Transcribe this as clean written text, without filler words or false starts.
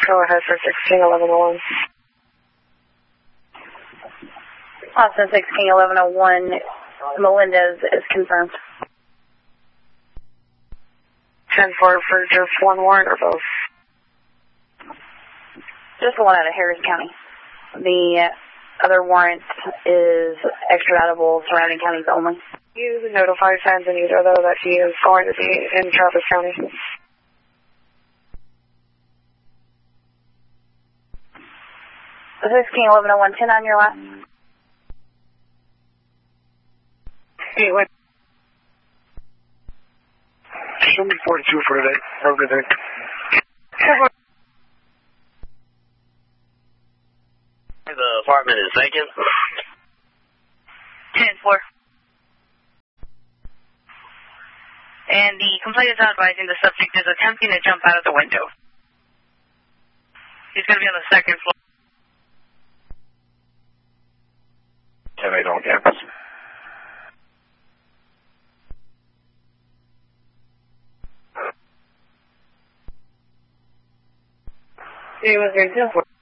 Go ahead for 161101. Austin 161101, Melendez is confirmed. 10-4 for just one warrant or both? Just the one out of Harris County. The other warrant is extraditable surrounding counties only. You notify San Benito, though, that he is going to be in Travis County. The 161101, 10 on your last. Hey, what? Show me 42 for today. Have a good day. The apartment is vacant. 10-4. And the complaint is advising the subject is attempting to jump out of the window. He's going to be on the second floor. 10-8 on campus. He was here too.